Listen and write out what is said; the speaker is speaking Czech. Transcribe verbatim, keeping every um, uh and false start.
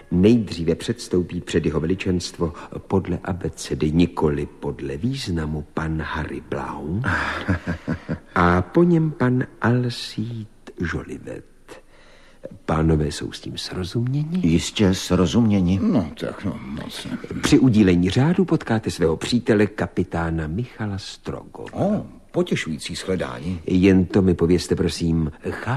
nejdříve předstoupí před jeho veličenstvo podle abecedy, nikoli podle významu, pan Harry Blount a po něm pan Alcide Jolivet. Pánové jsou s tím srozuměni? Jistě srozuměni. No, tak no, moc ne. Při udílení řádu potkáte svého přítele, kapitána Michala Strogova. O, potěšující shledání. Jen to mi povězte, prosím,